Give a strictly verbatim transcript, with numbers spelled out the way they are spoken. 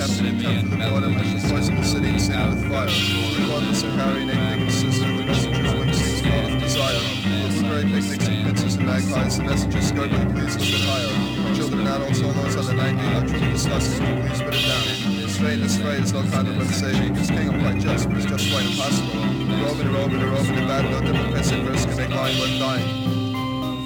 absolute contempt for the God and wishes to poison the city and city with fire. The godless are carrying a picnic sister, the messengers when seems God of desire. With great picnics and pincers and magpies, the messengers skirt like please a bit higher. Children and adults all noise on the ninety, electric disgusting, please put it down. Strain is straight as no content but saving, his king I'm quite just, but it's just quite impossible. Robin, Robin, Robin, a bad note that will piss in verse can make lying worth dying.